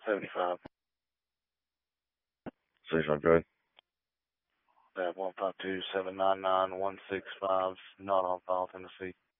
75. 600. That 152-799-165, not on file, Tennessee.